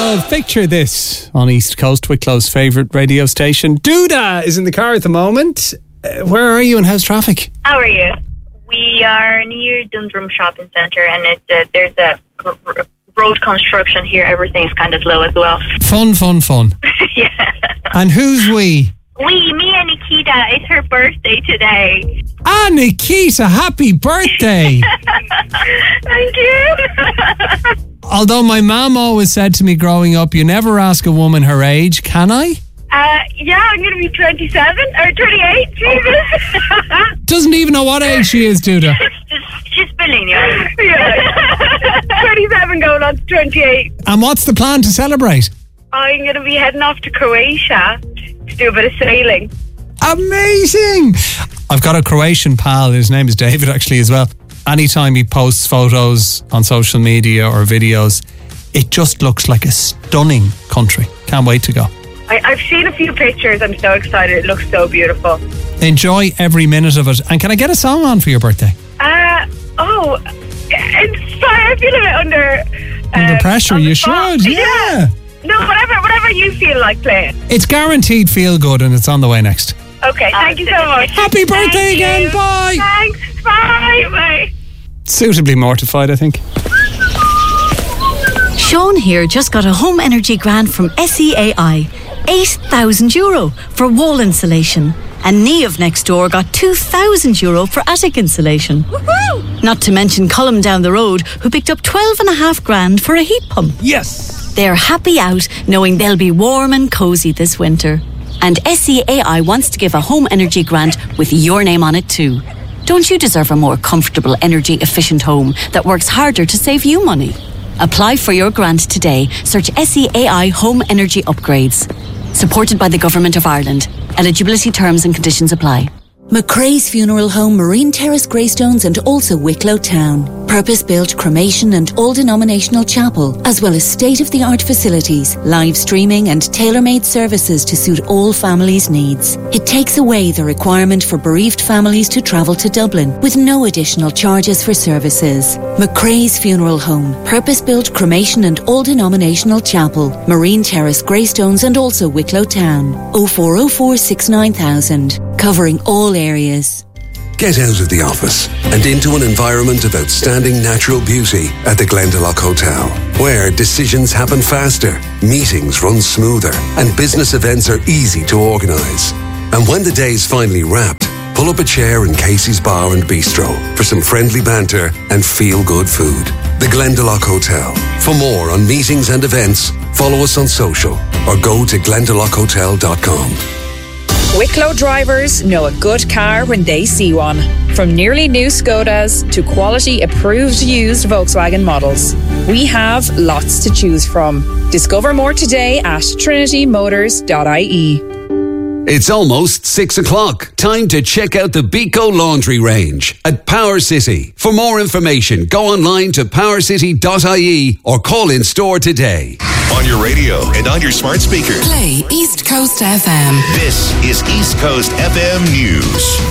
Well, picture this on East Coast, Wicklow's favourite radio station. Duda is in the car at the moment. Where are you and how's traffic? How are you? We are near Dundrum Shopping Centre, and there's a road construction here. Everything's kind of slow as well. Fun. Yeah. And who's we? Me and Nikita. It's her birthday today. Ah, Nikita, happy birthday. Thank you. Although my mum always said to me growing up, you never ask a woman her age, can I? Yeah, I'm going to be 27 or 28. Jesus. Doesn't even know what age she is, Duda. She's spilling, yeah. 27 going on to 28. And what's the plan to celebrate? I'm going to be heading off to Croatia to do a bit of sailing. Amazing! I've got a Croatian pal, his name is David actually as well. Anytime he posts photos on social media or videos, it just looks like a stunning country. Can't wait to go. I've seen a few pictures. I'm so excited. It looks so beautiful. Enjoy every minute of it. And can I get a song on for your birthday? It's sorry, I feel a bit under pressure. You should, yeah. No, whatever you feel like playing. It's guaranteed feel good, and it's on the way next. Okay, thank you so much. Happy birthday again. Bye. Thanks. Bye. Suitably mortified, I think. Sean here just got a home energy grant from SEAI. €8,000 for wall insulation. And Niamh next door got €2,000 for attic insulation. Woohoo! Not to mention Cullum down the road, who picked up $12,500 for a heat pump. Yes! They're happy out knowing they'll be warm and cosy this winter. And SEAI wants to give a home energy grant with your name on it too. Don't you deserve a more comfortable, energy efficient home that works harder to save you money? Apply for your grant today. Search SEAI Home Energy Upgrades. Supported by the Government of Ireland. Eligibility terms and conditions apply. McCrae's Funeral Home, Marine Terrace, Greystones and also Wicklow Town. Purpose-built cremation and all-denominational chapel, as well as state-of-the-art facilities, live streaming and tailor-made services to suit all families' needs. It takes away the requirement for bereaved families to travel to Dublin with no additional charges for services. McCrae's Funeral Home, purpose-built cremation and all-denominational chapel, Marine Terrace, Greystones and also Wicklow Town. 0404 69000. Covering all areas. Get out of the office and into an environment of outstanding natural beauty at the Glendalough Hotel, where decisions happen faster, meetings run smoother, and business events are easy to organise. And when the day's finally wrapped, pull up a chair in Casey's Bar and Bistro for some friendly banter and feel-good food. The Glendalough Hotel. For more on meetings and events, follow us on social or go to glendaloughhotel.com. Wicklow drivers know a good car when they see one. From nearly new Skodas to quality approved used Volkswagen models. We have lots to choose from. Discover more today at trinitymotors.ie. It's almost 6 o'clock. Time to check out the Beco Laundry range at Power City. For more information, go online to powercity.ie or call in store today. On your radio and on your smart speaker. Play East Coast FM. This is East Coast FM News.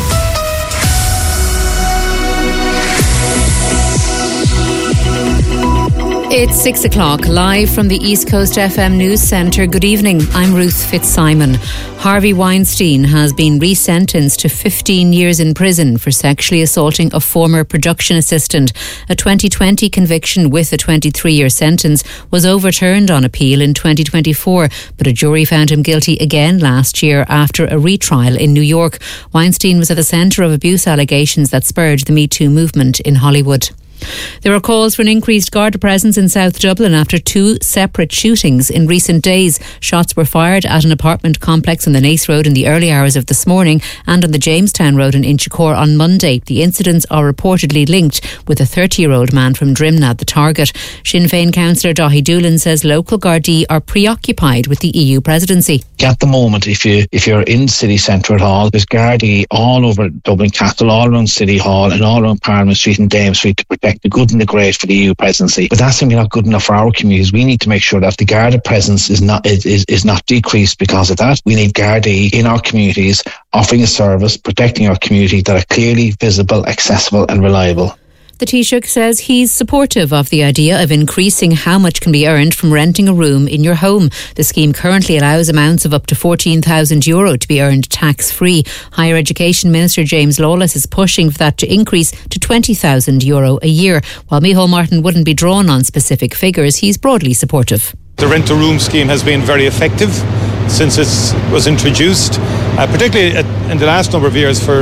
It's 6 o'clock, live from the East Coast FM News Centre. Good evening, I'm Ruth Fitzsimon. Harvey Weinstein has been resentenced to 15 years in prison for sexually assaulting a former production assistant. A 2020 conviction with a 23-year sentence was overturned on appeal in 2024, but a jury found him guilty again last year after a retrial in New York. Weinstein was at the centre of abuse allegations that spurred the Me Too movement in Hollywood. There are calls for an increased Garda presence in South Dublin after two separate shootings in recent days. Shots were fired at an apartment complex on the Naas Road in the early hours of this morning and on the Jamestown Road in Inchicore on Monday. The incidents are reportedly linked with a 30-year-old man from Drimnagh, the target. Sinn Féin councillor Daithí Doolan says local Gardaí are preoccupied with the EU presidency. At the moment, if you're in city centre at all, there's Gardaí all over Dublin Castle, all around City Hall and all around Parliament Street and Dame Street to protect the good and the great for the EU presidency. But that's simply not good enough for our communities. We need to make sure that the Garda presence is not decreased because of that. We need Gardaí in our communities offering a service, protecting our community that are clearly visible, accessible and reliable. The Taoiseach says he's supportive of the idea of increasing how much can be earned from renting a room in your home. The scheme currently allows amounts of up to €14,000 to be earned tax-free. Higher Education Minister James Lawless is pushing for that to increase to €20,000 a year. While Micheál Martin wouldn't be drawn on specific figures, he's broadly supportive. The rent-a-room scheme has been very effective since it was introduced, particularly in the last number of years for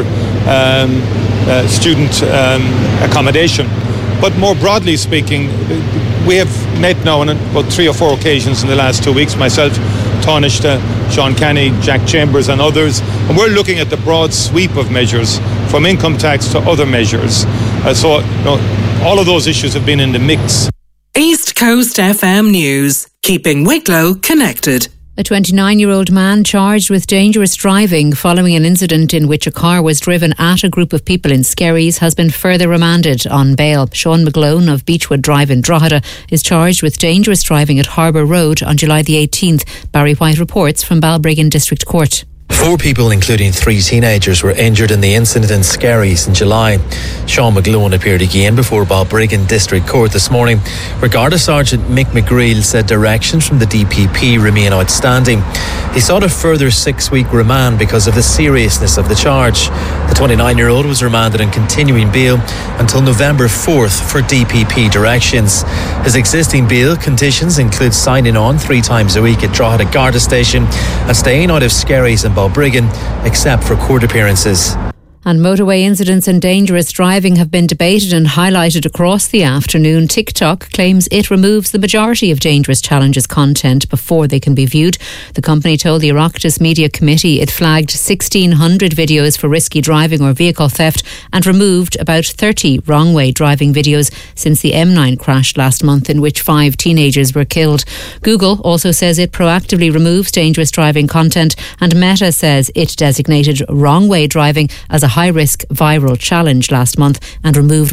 student accommodation. But more broadly speaking, we have met now on about 3 or 4 occasions in the last 2 weeks, myself, Taoiseach, Sean Kenny, Jack Chambers and others, and we're looking at the broad sweep of measures from income tax to other measures. So all of those issues have been in the mix. East Coast FM News, keeping Wicklow connected. A 29-year-old man charged with dangerous driving following an incident in which a car was driven at a group of people in Skerries has been further remanded on bail. Sean McGlone of Beechwood Drive in Drogheda is charged with dangerous driving at Harbour Road on July the 18th. Barry White reports from Balbriggan District Court. 4 people, including 3 teenagers, were injured in the incident in Skerries in July. Sean McGlone appeared again before Balbriggan District Court this morning. Regarda Sergeant Mick McGreal said directions from the DPP remain outstanding. He sought a further 6-week remand because of the seriousness of the charge. The 29-year-old was remanded on continuing bail until November 4th for DPP directions. His existing bail conditions include signing on 3 times a week at Drogheda Garda Station and staying out of Skerries and Balbriggan except for court appearances. And motorway incidents and dangerous driving have been debated and highlighted across the afternoon. TikTok claims it removes the majority of Dangerous Challenges content before they can be viewed. The company told the Oireachtas Media Committee it flagged 1,600 videos for risky driving or vehicle theft and removed about 30 wrong-way driving videos since the M9 crash last month in which 5 teenagers were killed. Google also says it proactively removes dangerous driving content, and Meta says it designated wrong-way driving as a high-risk viral challenge last month and removed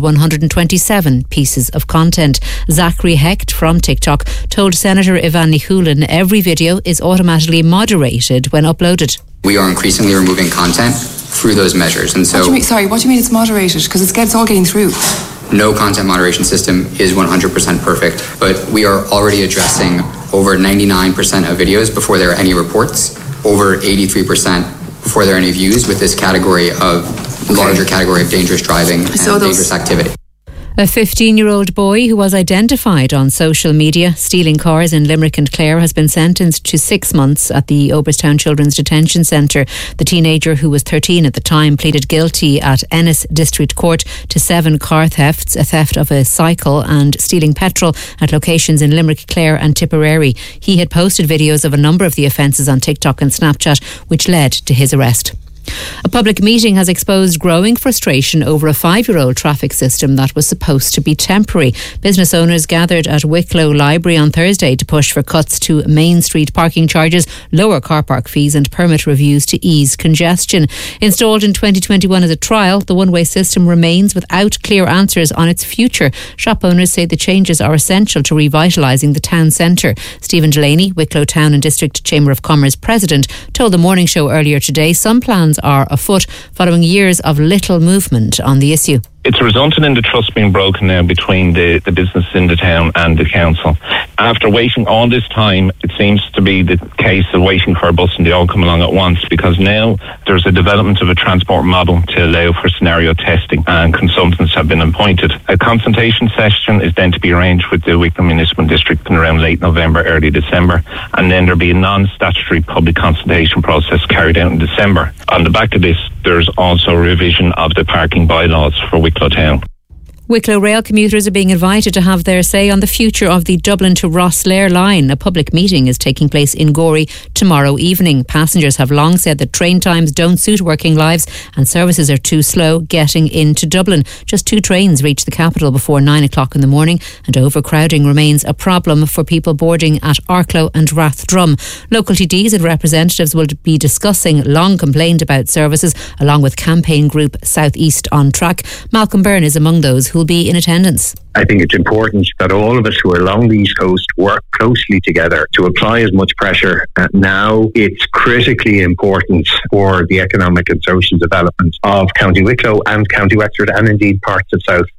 127 pieces of content. Zachary Hecht from TikTok told Senator Ivan Nichullin every video is automatically moderated when uploaded. We are increasingly removing content through those measures. And so, what do you mean it's moderated? Because it's all getting through. No content moderation system is 100% perfect, but we are already addressing over 99% of videos before there are any reports, over 83% before there are any views with this category of larger category of dangerous driving and dangerous activity. A 15-year-old boy who was identified on social media stealing cars in Limerick and Clare has been sentenced to 6 months at the Oberstown Children's Detention Centre. The teenager, who was 13 at the time, pleaded guilty at Ennis District Court to 7 car thefts, a theft of a cycle and stealing petrol at locations in Limerick, Clare and Tipperary. He had posted videos of a number of the offences on TikTok and Snapchat, which led to his arrest. A public meeting has exposed growing frustration over a 5-year-old traffic system that was supposed to be temporary. Business owners gathered at Wicklow Library on Thursday to push for cuts to Main Street parking charges, lower car park fees and permit reviews to ease congestion. Installed in 2021 as a trial, the one-way system remains without clear answers on its future. Shop owners say the changes are essential to revitalising the town centre. Stephen Delaney, Wicklow Town and District Chamber of Commerce President, told the Morning Show earlier today some plans are afoot following years of little movement on the issue. It's resulted in the trust being broken now between the business in the town and the council. After waiting all this time, it seems to be the case of waiting for a bus and they all come along at once, because now there's a development of a transport model to allow for scenario testing and consultants have been appointed. A consultation session is then to be arranged with the Wicklow Municipal District in around late November, early December, and then there'll be a non-statutory public consultation process carried out in December. On the back of this, there's also a revision of the parking bylaws for Wicklow Town. Wicklow rail commuters are being invited to have their say on the future of the Dublin to Rosslare line. A public meeting is taking place in Gorey tomorrow evening. Passengers have long said that train times don't suit working lives and services are too slow getting into Dublin. Just 2 trains reach the capital before 9 o'clock in the morning, and overcrowding remains a problem for people boarding at Arklow and Rathdrum. Local TDs and representatives will be discussing long complained about services along with campaign group South East on Track. Malcolm Byrne is among those who will be in attendance. I think it's important that all of us who are along the East Coast work closely together to apply as much pressure. Now it's critically important for the economic and social development of County Wicklow and County Wexford and indeed parts of South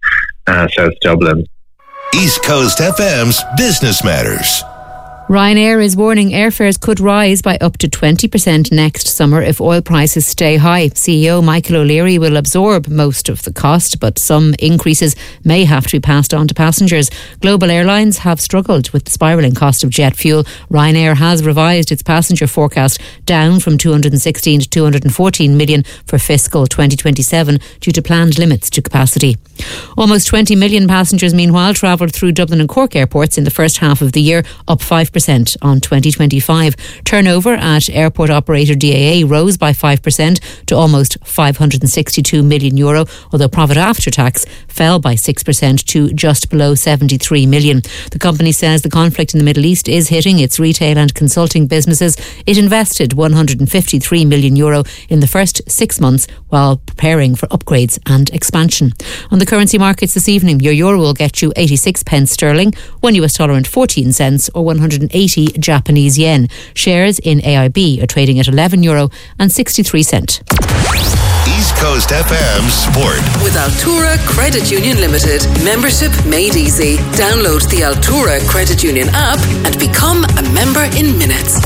South Dublin. East Coast FM's Business Matters. Ryanair is warning airfares could rise by up to 20% next summer if oil prices stay high. CEO Michael O'Leary will absorb most of the cost, but some increases may have to be passed on to passengers. Global airlines have struggled with the spiralling cost of jet fuel. Ryanair has revised its passenger forecast down from 216 to 214 million for fiscal 2027 due to planned limits to capacity. Almost 20 million passengers, meanwhile, travelled through Dublin and Cork airports in the first half of the year, up 5% on 2025. Turnover at airport operator DAA rose by 5% to almost €562 million, although profit after tax fell by 6% to just below 73 million. The company says the conflict in the Middle East is hitting its retail and consulting businesses. It invested €153 million in the first 6 months while preparing for upgrades and expansion. On the currency markets this evening, your euro will get you 86 pence sterling, $1 and 14 cents, or 180 Japanese yen. Shares in AIB are trading at €11 and 63 cents. East Coast FM Sport. With Altura Credit Union Limited. Membership made easy. Download the Altura Credit Union app and become a member in minutes.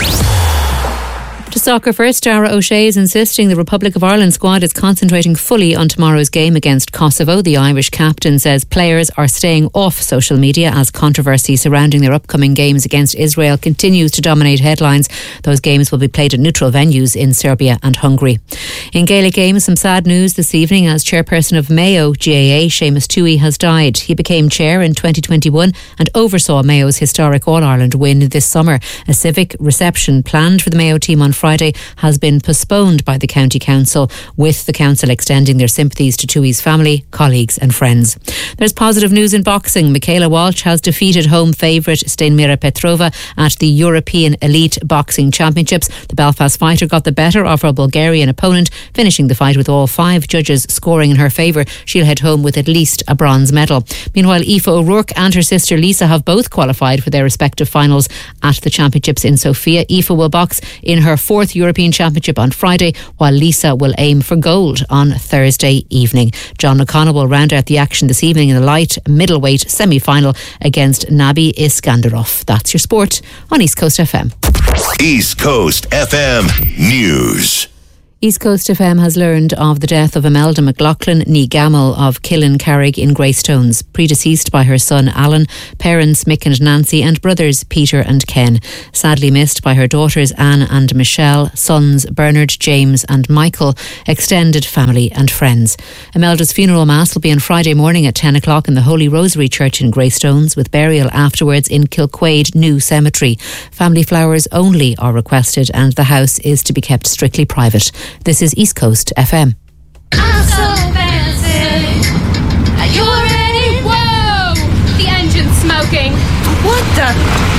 To soccer first, Dara O'Shea is insisting the Republic of Ireland squad is concentrating fully on tomorrow's game against Kosovo. The Irish captain says players are staying off social media as controversy surrounding their upcoming games against Israel continues to dominate headlines. Those games will be played at neutral venues in Serbia and Hungary. In Gaelic games, some sad news this evening as chairperson of Mayo GAA, Seamus Tuohy, has died. He became chair in 2021 and oversaw Mayo's historic All-Ireland win this summer. A civic reception planned for the Mayo team on Friday has been postponed by the County Council, with the Council extending their sympathies to Tuohy's family, colleagues and friends. There's positive news in boxing. Michaela Walsh has defeated home favourite Steinmira Petrova at the European Elite Boxing Championships. The Belfast fighter got the better of her Bulgarian opponent, finishing the fight with all 5 judges scoring in her favour. She'll head home with at least a bronze medal. Meanwhile, Aoife O'Rourke and her sister Lisa have both qualified for their respective finals at the championships in Sofia. Aoife will box in her 4th European Championship on Friday, while Lisa will aim for gold on Thursday evening. John O'Connell will round out the action this evening in the light middleweight semi-final against Nabi Iskandarov. That's your sport on East Coast FM. East Coast FM News. East Coast FM has learned of the death of Imelda McLaughlin, ní Gamal of Killincarrig in Greystones, predeceased by her son Alan, parents Mick and Nancy, and brothers Peter and Ken. Sadly missed by her daughters Anne and Michelle, sons Bernard, James and Michael, extended family and friends. Imelda's funeral mass will be on Friday morning at 10 o'clock in the Holy Rosary Church in Greystones, with burial afterwards in Kilquade New Cemetery. Family flowers only are requested and the house is to be kept strictly private. This is East Coast FM. I'm so fancy. Are you ready? Whoa! The engine's smoking. What the?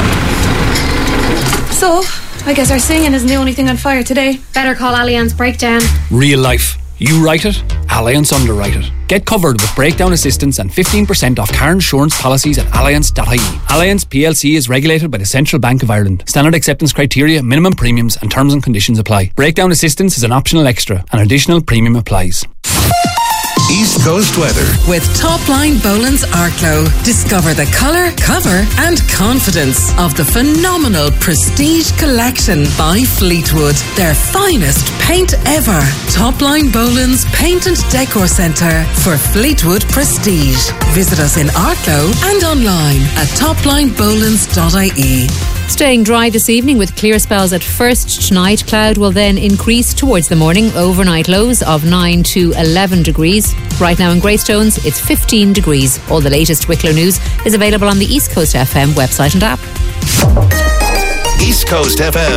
So, I guess our singing isn't the only thing on fire today. Better call Allianz Breakdown. Real life. You write it, Allianz underwrite it. Get covered with breakdown assistance and 15% off car insurance policies at allianz.ie. Allianz PLC is regulated by the Central Bank of Ireland. Standard acceptance criteria, minimum premiums and terms and conditions apply. Breakdown assistance is an optional extra. An additional premium applies. East Coast weather. With Topline Boland's Arklow. Discover the colour, cover and confidence of the phenomenal Prestige Collection by Fleetwood. Their finest paint ever. Topline Boland's Paint and Decor Centre for Fleetwood Prestige. Visit us in Arklow and online at toplinebolans.ie. Staying dry this evening with clear spells at first tonight. Cloud will then increase towards the morning. Overnight lows of 9 to 11 degrees. Right now in Greystones, it's 15 degrees. All the latest Wicklow news is available on the East Coast FM website and app. East Coast FM